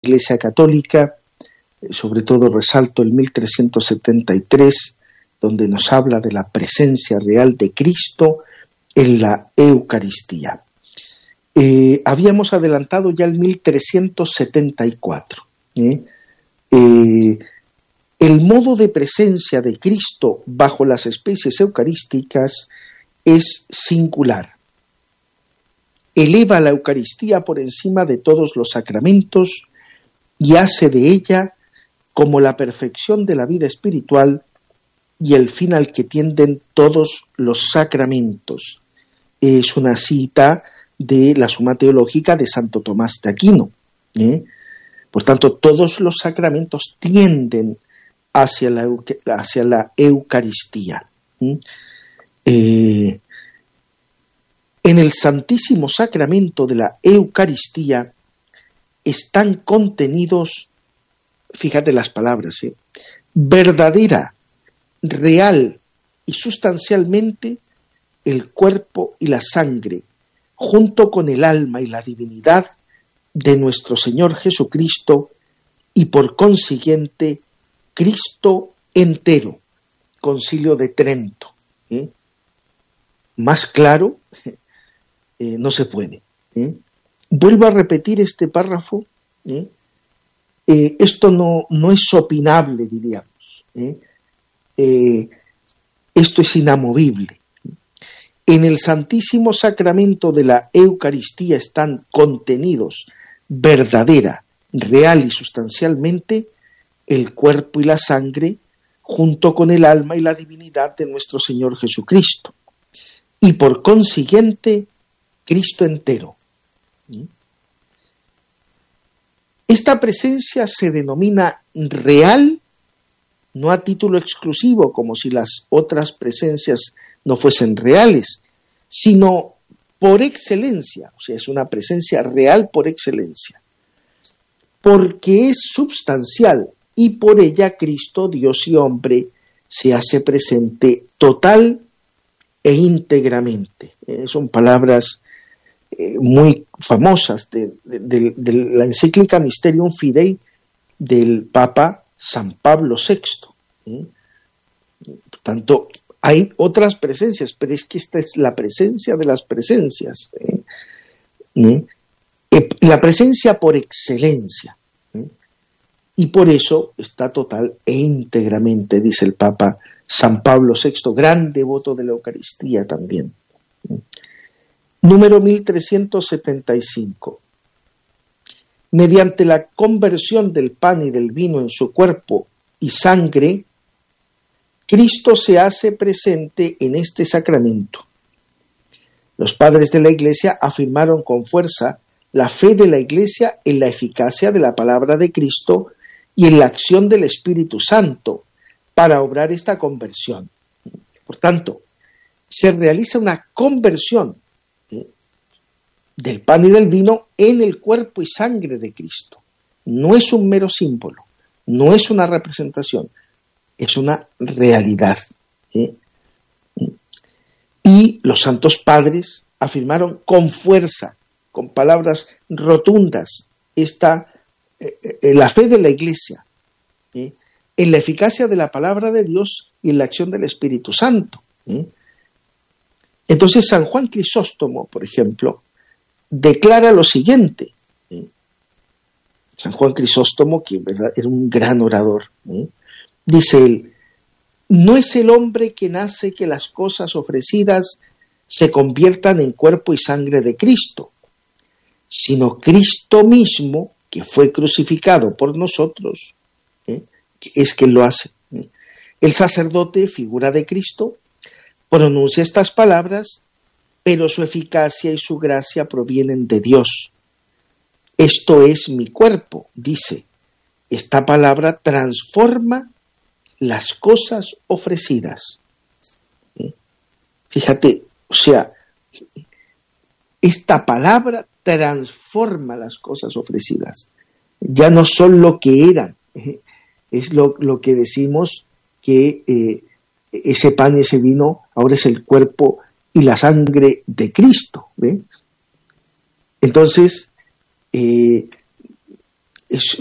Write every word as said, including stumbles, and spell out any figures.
Iglesia Católica, sobre todo resalto el mil trescientos setenta y tres, donde nos habla de la presencia real de Cristo en la Eucaristía. Eh, habíamos adelantado ya el mil trescientos setenta y cuatro. ¿eh? Eh, el modo de presencia de Cristo bajo las especies eucarísticas es singular. Eleva la Eucaristía por encima de todos los sacramentos y hace de ella como la perfección de la vida espiritual y el fin al que tienden todos los sacramentos. Es una cita de la Suma Teológica de Santo Tomás de Aquino. ¿eh? Por tanto, todos los sacramentos tienden hacia la, hacia la Eucaristía. ¿eh? Eh, en el Santísimo Sacramento de la Eucaristía están contenidos, fíjate las palabras, ¿eh? verdadera, real y sustancialmente el cuerpo y la sangre, junto con el alma y la divinidad de nuestro Señor Jesucristo y por consiguiente Cristo entero. Concilio de Trento. ¿eh? Más claro eh, no se puede. ¿eh? Vuelvo a repetir este párrafo. ¿eh? Eh, esto no, no es opinable, diríamos. ¿eh? Eh, esto es inamovible. En el Santísimo Sacramento de la Eucaristía están contenidos verdadera, real y sustancialmente el cuerpo y la sangre, junto con el alma y la divinidad de nuestro Señor Jesucristo, y por consiguiente Cristo entero. Esta presencia se denomina real, no a título exclusivo, como si las otras presencias no fuesen reales, sino por excelencia, o sea, es una presencia real por excelencia, porque es substancial y por ella Cristo, Dios y hombre, se hace presente total e íntegramente. Eh, son palabras eh, muy famosas de, de, de, de la encíclica Mysterium Fidei del Papa San Pablo sexto. ¿eh? Por tanto, hay otras presencias, pero es que esta es la presencia de las presencias. ¿eh? ¿eh? La presencia por excelencia. ¿eh? Y por eso está total e íntegramente, dice el Papa San Pablo sexto, gran devoto de la Eucaristía también. ¿eh? Número mil trescientos setenta y cinco. Mediante la conversión del pan y del vino en su cuerpo y sangre, Cristo se hace presente en este sacramento. Los padres de la Iglesia afirmaron con fuerza la fe de la Iglesia en la eficacia de la palabra de Cristo y en la acción del Espíritu Santo para obrar esta conversión. Por tanto, se realiza una conversión ¿eh? del pan y del vino en el cuerpo y sangre de Cristo. No es un mero símbolo, no es una representación, es una realidad. ¿eh? Y los santos padres afirmaron con fuerza, con palabras rotundas, esta, eh, eh, la fe de la Iglesia, ¿eh? en la eficacia de la palabra de Dios y en la acción del Espíritu Santo. ¿eh? Entonces San Juan Crisóstomo, por ejemplo, declara lo siguiente. ¿eh? San Juan Crisóstomo, que ¿verdad? era un gran orador, ¿eh? dice él: no es el hombre que nace que las cosas ofrecidas se conviertan en cuerpo y sangre de Cristo, sino Cristo mismo, que fue crucificado por nosotros, ¿eh? que es quien lo hace. ¿eh? El sacerdote, figura de Cristo, pronuncia estas palabras, pero su eficacia y su gracia provienen de Dios. Esto es mi cuerpo, dice. Esta palabra transforma las cosas ofrecidas. ¿Eh? Fíjate, o sea, esta palabra transforma las cosas ofrecidas. Ya no son lo que eran. ¿eh? Es lo, lo que decimos que eh, ese pan y ese vino ahora es el cuerpo y la sangre de Cristo. ¿eh? Entonces, eh, es